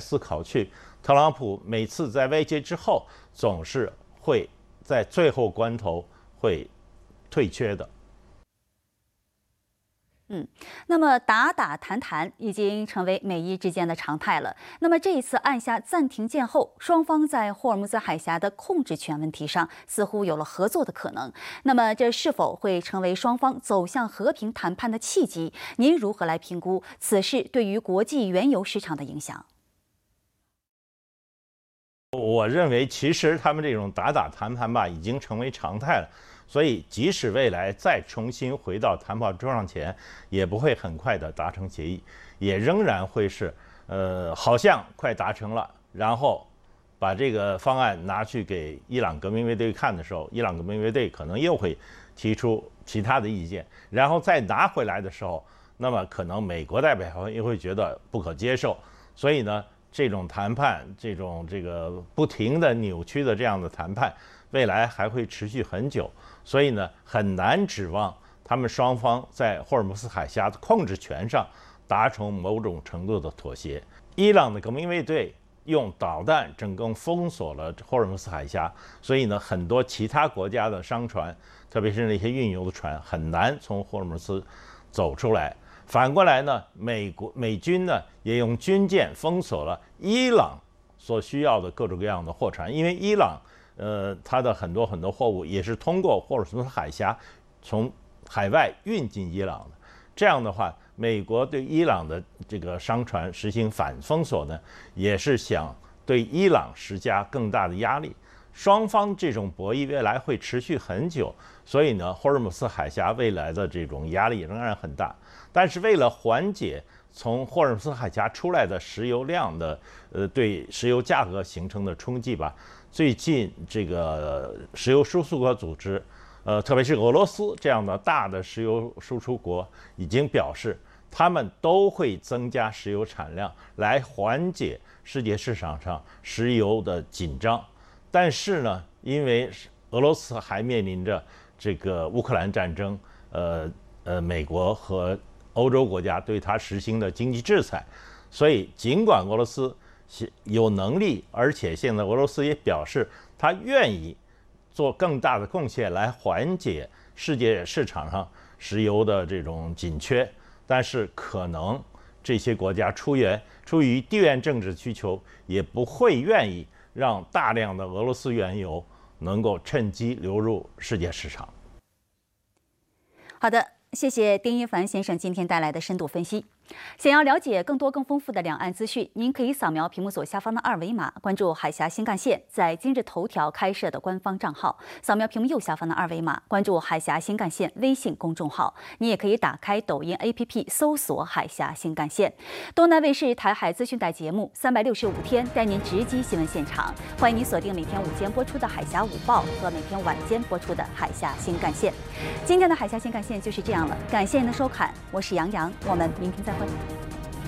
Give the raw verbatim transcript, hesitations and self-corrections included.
思考去，特朗普每次在危机之后，总是会在最后关头会退却的。 嗯，那么打打谈谈已经成为美伊之间的常态了。那么这一次按下暂停键后，双方在霍尔木兹海峡的控制权问题上似乎有了合作的可能。那么这是否会成为双方走向和平谈判的契机？您如何来评估此事对于国际原油市场的影响？ 我认为，其实他们这种打打谈判吧，已经成为常态了。所以，即使未来再重新回到谈判桌上前，也不会很快的达成协议，也仍然会是，呃，好像快达成了，然后把这个方案拿去给伊朗革命卫队看的时候，伊朗革命卫队可能又会提出其他的意见，然后再拿回来的时候，那么可能美国代表团又会觉得不可接受，所以呢，这种谈判，这种这个不停的扭曲的这样的谈判，未来还会持续很久。所以呢，很难指望他们双方在霍尔木兹海峡的控制权上达成某种程度的妥协。伊朗的革命卫队用导弹整个封锁了霍尔木兹海峡，所以呢，很多其他国家的商船，特别是那些运油的船，很难从霍尔木兹走出来。反过来呢，美国美军呢也用军舰封锁了伊朗所需要的各种各样的货船，因为伊朗。呃，它的很多很多货物也是通过霍尔木兹海峡从海外运进伊朗的。这样的话，美国对伊朗的这个商船实行反封锁呢，也是想对伊朗施加更大的压力。双方这种博弈未来会持续很久，所以呢，霍尔木兹海峡未来的这种压力仍然很大。但是为了缓解从霍尔木兹海峡出来的石油量的呃对石油价格形成的冲击吧。最近，这个石油输出国组织，呃，特别是俄罗斯这样的大的石油输出国，已经表示，他们都会增加石油产量，来缓解世界市场上石油的紧张。但是呢，因为俄罗斯还面临着这个乌克兰战争，呃呃，美国和欧洲国家对它实行的经济制裁，所以尽管俄罗斯有能力，而且现在俄罗斯也表示他愿意做更大的贡献来缓解世界市场上石油的这种紧缺，但是可能这些国家出于出于地缘政治需求，也不会愿意让大量的俄罗斯原油能够趁机流入世界市场。 好的，谢谢丁一凡先生今天带来的深度分析。想要了解更多更丰富的两岸资讯，您可以扫描屏幕左下方的二维码，关注海峡新干线在今日头条开设的官方账号；扫描屏幕右下方的二维码，关注海峡新干线微信公众号。你也可以打开抖音 A P P 搜索海峡新干线。东南卫视台海资讯带节目三百六十五天带您直击新闻现场，欢迎您锁定每天午间播出的海峡午报和每天晚间播出的海峡新干线。今天的海峡新干线就是这样了，感谢您的收看，我是杨洋，我们明天再会。